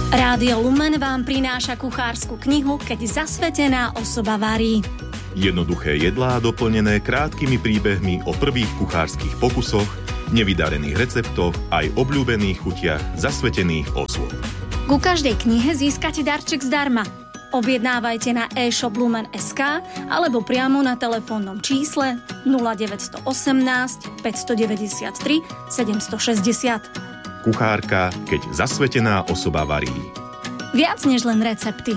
Rádio Lumen vám prináša kuchársku knihu Keď zasvetená osoba varí. Jednoduché jedlá doplnené krátkými príbehmi o prvých kuchárskych pokusoch, nevydarených receptoch aj obľúbených chutiach zasvetených osôb. Ku každej knihe získate darček zdarma. Objednávajte na e-shop Lumen.sk alebo priamo na telefónnom čísle 0918 593 760. Kuchárka, keď zasvetená osoba varí. Viac než len recepty.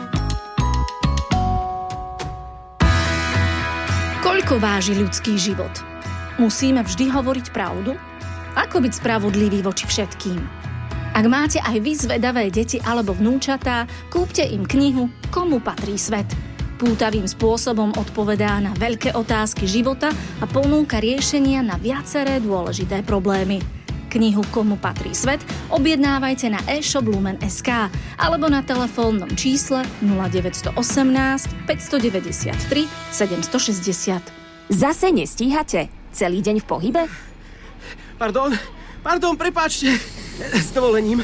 Koľko váži ľudský život? Musíme vždy hovoriť pravdu? Ako byť spravodlivý voči všetkým? Ak máte aj vy zvedavé deti alebo vnúčatá, kúpte im knihu Komu patrí svet. Pútavým spôsobom odpovedá na veľké otázky života a ponúka riešenia na viaceré dôležité problémy. Knihu Komu patrí svet objednávajte na e-shop Lumen.sk alebo na telefónnom čísle 0918 593 760. Zase nestíhate? Celý deň v pohybe? Pardon, prepáčte. S dovolením.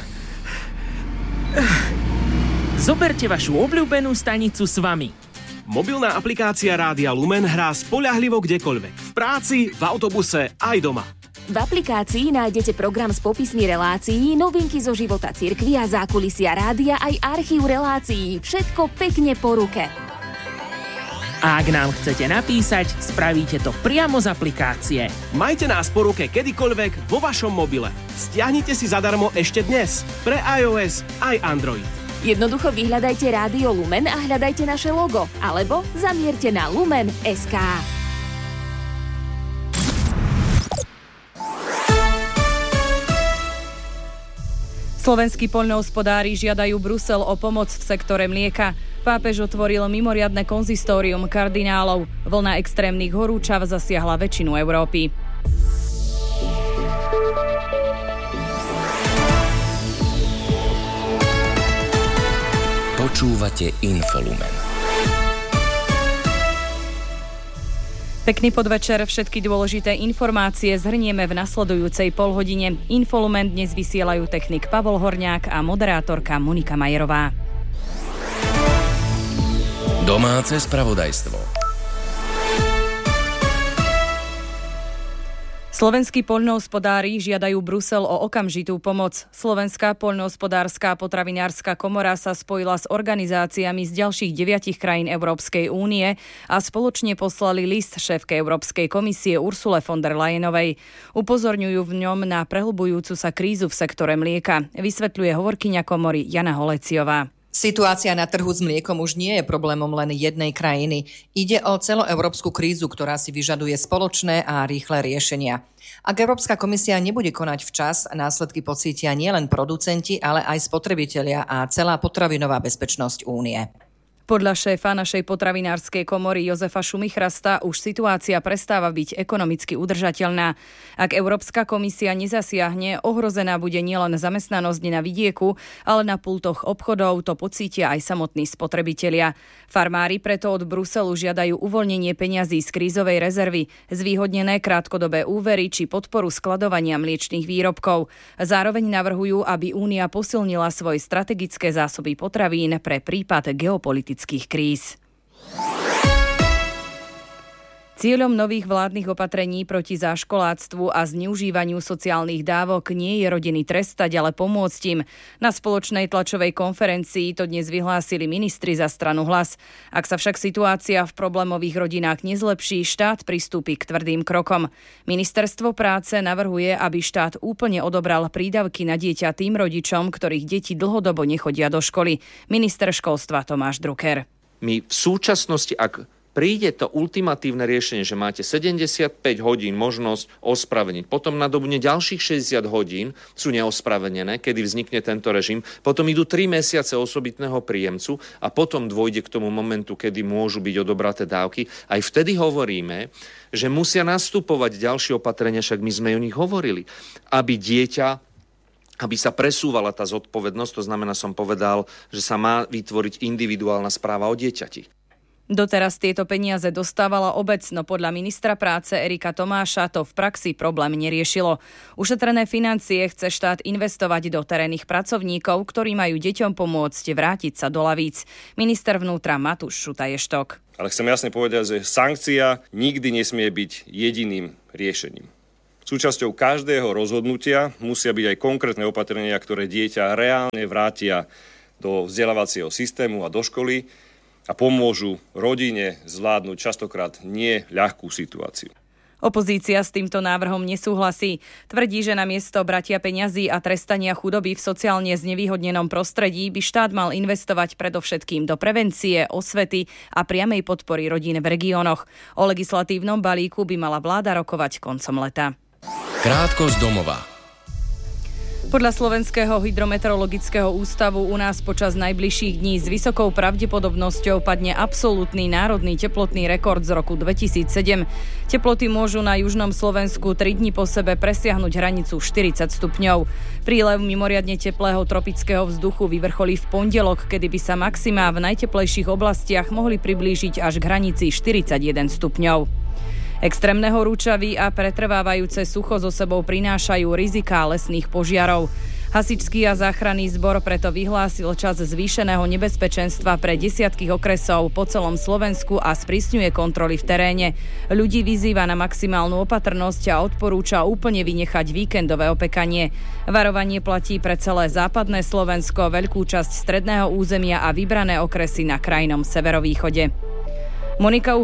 Zoberte vašu obľúbenú stanicu s vami. Mobilná aplikácia Rádia Lumen hrá spoľahlivo kdekoľvek. V práci, v autobuse, aj doma. V aplikácii nájdete program s popismi relácií, novinky zo života cirkvi a zákulisia rádia aj archív relácií. Všetko pekne po ruke. A ak nám chcete napísať, spravíte to priamo z aplikácie. Majte nás po ruke kedykoľvek vo vašom mobile. Stiahnite si zadarmo ešte dnes pre iOS aj Android. Jednoducho vyhľadajte Rádio Lumen a hľadajte naše logo, alebo zamierte na lumen.sk. Slovenskí poľnohospodári žiadajú Brusel o pomoc v sektore mlieka. Pápež otvoril mimoriadne konzistórium kardinálov. Vlna extrémnych horúčav zasiahla väčšinu Európy. Počúvate Infolumen. Pekný podvečer, všetky dôležité informácie zhrnieme v nasledujúcej polhodine. Infolumen dnes vysielajú technik Pavol Horňák a moderátorka Monika Majerová. Domáce spravodajstvo. Slovenskí poľnohospodári žiadajú Brusel o okamžitú pomoc. Slovenská poľnohospodárska potravinárska komora sa spojila s organizáciami z ďalších 9 krajín Európskej únie a spoločne poslali list šéfke Európskej komisie Ursule von der Leyenovej. Upozorňujú v ňom na prehlbujúcu sa krízu v sektore mlieka. Vysvetľuje hovorkyňa komory Jana Holeciová. Situácia na trhu s mliekom už nie je problémom len jednej krajiny. Ide o celoeurópsku krízu, ktorá si vyžaduje spoločné a rýchle riešenia. Ak Európska komisia nebude konať včas, následky pocítia nielen producenti, ale aj spotrebitelia a celá potravinová bezpečnosť únie. Podľa šéfa našej potravinárskej komory Jozefa Šumichrasta už situácia prestáva byť ekonomicky udržateľná. Ak Európska komisia nezasiahne, ohrozená bude nielen zamestnanosť na vidieku, ale na pultoch obchodov to pocítia aj samotní spotrebitelia. Farmári preto od Bruselu žiadajú uvoľnenie peňazí z krízovej rezervy, zvýhodnené krátkodobé úvery či podporu skladovania mliečnych výrobkov. Zároveň navrhujú, aby Únia posilnila svoje strategické zásoby potravín pre prípad geopolitických kríz. Cieľom nových vládnych opatrení proti záškoláctvu a zneužívaniu sociálnych dávok nie je rodiny trestať, ale pomôcť im. Na spoločnej tlačovej konferencii to dnes vyhlásili ministri za stranu Hlas. Ak sa však situácia v problémových rodinách nezlepší, štát pristúpi k tvrdým krokom. Ministerstvo práce navrhuje, aby štát úplne odobral prídavky na dieťa tým rodičom, ktorých deti dlhodobo nechodia do školy. Minister školstva Tomáš Drucker. My v súčasnosti, ak príde to ultimatívne riešenie, že máte 75 hodín možnosť ospravedlniť. Potom nadobudne ďalších 60 hodín sú neospravedlené, kedy vznikne tento režim. Potom idú 3 mesiace osobitného príjemcu a potom dôjde k tomu momentu, kedy môžu byť odobraté dávky. Aj vtedy hovoríme, že musia nastupovať ďalšie opatrenia, však my sme o nich hovorili, aby sa presúvala tá zodpovednosť, to znamená, som povedal, že sa má vytvoriť individuálna správa o dieťati. Doteraz tieto peniaze dostávala obec, no podľa ministra práce Erika Tomáša to v praxi problém neriešilo. Ušetrené financie chce štát investovať do terénnych pracovníkov, ktorí majú deťom pomôcť vrátiť sa do lavíc. Minister vnútra Matúš Šutaj-Eštok. Ale chcem jasne povedať, že sankcia nikdy nesmie byť jediným riešením. Súčasťou každého rozhodnutia musia byť aj konkrétne opatrenia, ktoré dieťa reálne vrátia do vzdelávacieho systému a do školy a pomôžu rodine zvládnuť častokrát nie ľahkú situáciu. Opozícia s týmto návrhom nesúhlasí. Tvrdí, že namiesto bratia peňazí a trestania chudoby v sociálne znevýhodnenom prostredí by štát mal investovať predovšetkým do prevencie, osvety a priamej podpory rodín v regiónoch. O legislatívnom balíku by mala vláda rokovať koncom leta. Krátko z domova. Podľa Slovenského hydrometeorologického ústavu u nás počas najbližších dní s vysokou pravdepodobnosťou padne absolútny národný teplotný rekord z roku 2007. Teploty môžu na južnom Slovensku 3 dni po sebe presiahnuť hranicu 40 stupňov. Prílev mimoriadne teplého tropického vzduchu vyvrcholí v pondelok, kedy by sa maximá v najteplejších oblastiach mohli priblížiť až k hranici 41 stupňov. Extrémne horúčavy a pretrvávajúce sucho so sebou prinášajú riziká lesných požiarov. Hasičský a záchranný zbor preto vyhlásil čas zvýšeného nebezpečenstva pre desiatky okresov po celom Slovensku a sprísňuje kontroly v teréne. Ľudí vyzýva na maximálnu opatrnosť a odporúča úplne vynechať víkendové opekanie. Varovanie platí pre celé západné Slovensko, veľkú časť stredného územia a vybrané okresy na krajnom severovýchode. Moniku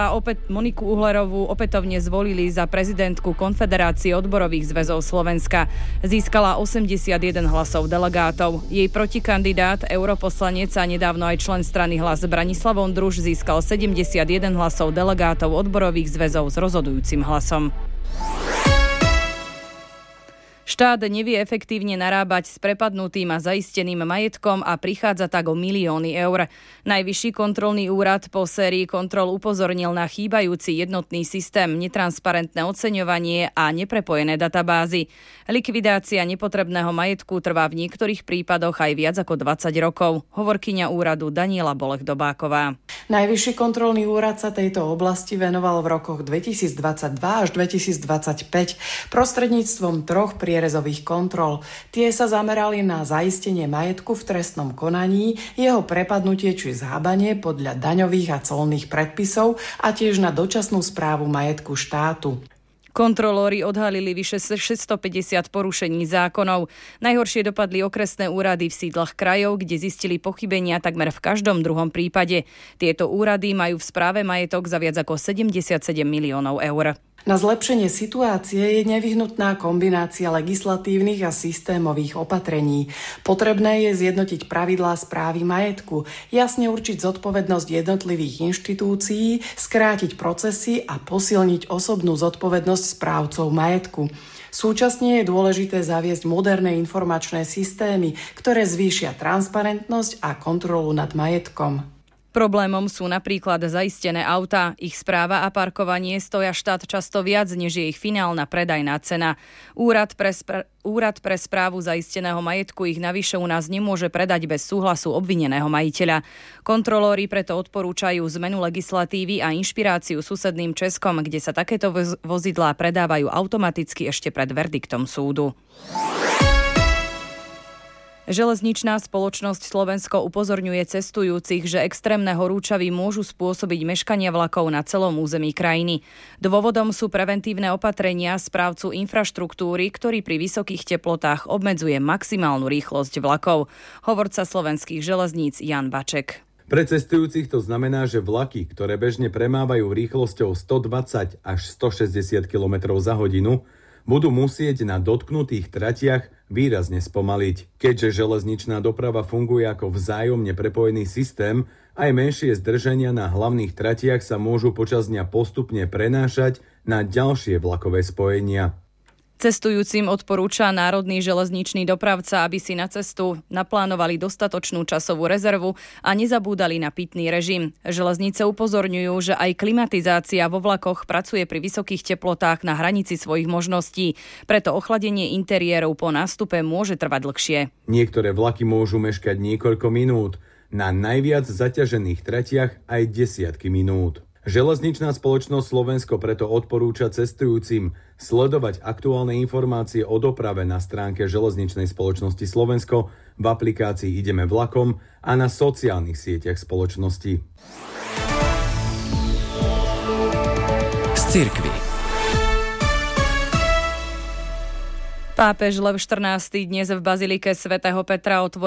Uhlerovú opätovne zvolili za prezidentku Konfederácie odborových zväzov Slovenska. Získala 81 hlasov delegátov. Jej protikandidát, europoslanec a nedávno aj člen strany Hlas Branislav Ondruš získal 71 hlasov delegátov odborových zväzov s rozhodujúcim hlasom. Štát nevie efektívne narábať s prepadnutým a zaisteným majetkom a prichádza tak o milióny eur. Najvyšší kontrolný úrad po sérii kontrol upozornil na chýbajúci jednotný systém, netransparentné oceňovanie a neprepojené databázy. Likvidácia nepotrebného majetku trvá v niektorých prípadoch aj viac ako 20 rokov. Hovorkyňa úradu Daniela Bolech-Dobáková. Najvyšší kontrolný úrad sa tejto oblasti venoval v rokoch 2022 až 2025 prostredníctvom 3 prierezových kontrol. Tie sa zamerali na zaistenie majetku v trestnom konaní, jeho prepadnutie či zhábanie podľa daňových a colných predpisov a tiež na dočasnú správu majetku štátu. Kontrolóri odhalili vyše 650 porušení zákonov. Najhoršie dopadli okresné úrady v sídlach krajov, kde zistili pochybenia takmer v každom druhom prípade. Tieto úrady majú v správe majetok za viac ako 77 miliónov eur. Na zlepšenie situácie je nevyhnutná kombinácia legislatívnych a systémových opatrení. Potrebné je zjednotiť pravidlá správy majetku, jasne určiť zodpovednosť jednotlivých inštitúcií, skrátiť procesy a posilniť osobnú zodpovednosť správcov majetku. Súčasne je dôležité zaviesť moderné informačné systémy, ktoré zvýšia transparentnosť a kontrolu nad majetkom. Problémom sú napríklad zaistené autá. Ich správa a parkovanie stoja štát často viac, než je ich finálna predajná cena. Úrad pre správu zaisteného majetku ich navyše u nás nemôže predať bez súhlasu obvineného majiteľa. Kontrolóri preto odporúčajú zmenu legislatívy a inšpiráciu susedným Českom, kde sa takéto vozidlá predávajú automaticky ešte pred verdiktom súdu. Železničná spoločnosť Slovensko upozorňuje cestujúcich, že extrémne horúčavy môžu spôsobiť meškania vlakov na celom území krajiny. Dôvodom sú preventívne opatrenia správcu infraštruktúry, ktorý pri vysokých teplotách obmedzuje maximálnu rýchlosť vlakov. Hovorca Slovenských železníc Jan Baček. Pre cestujúcich to znamená, že vlaky, ktoré bežne premávajú rýchlosťou 120 až 160 km za hodinu, budú musieť na dotknutých tratiach výrazne spomaliť. Keďže železničná doprava funguje ako vzájomne prepojený systém, aj menšie zdržania na hlavných tratiach sa môžu počas dňa postupne prenášať na ďalšie vlakové spojenia. Cestujúcim odporúča Národný železničný dopravca, aby si na cestu naplánovali dostatočnú časovú rezervu a nezabúdali na pitný režim. Železnice upozorňujú, že aj klimatizácia vo vlakoch pracuje pri vysokých teplotách na hranici svojich možností, preto ochladenie interiérov po nástupe môže trvať dlhšie. Niektoré vlaky môžu meškať niekoľko minút. na najviac zaťažených tratiach aj desiatky minút. Železničná spoločnosť Slovensko preto odporúča cestujúcim sledovať aktuálne informácie o doprave na stránke Železničnej spoločnosti Slovensko, v aplikácii Ideme vlakom a na sociálnych sieťach spoločnosti. Z cirkvi. Pápež Lev XIV dnes v bazilike svätého Petra otvoril